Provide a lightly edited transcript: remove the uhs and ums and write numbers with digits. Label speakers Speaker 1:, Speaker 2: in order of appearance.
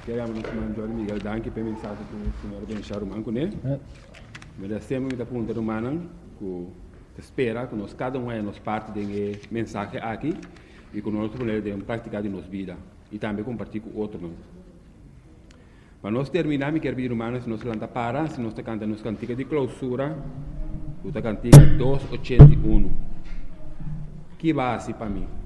Speaker 1: Queremos nos mandar Miguel Danke para mensagem que o senhor Benchar o manco, né? Mas sempre muita pergunta humana que espera que nós cada um é nos parte de mensagem aqui e que nós podemos praticar de nossa vida e também compartilhar com outros. Para nós terminar, me quero pedir humano se nós canta para, se nós canta nos cantiga de clausura, o cantiga 281. Que base para mim?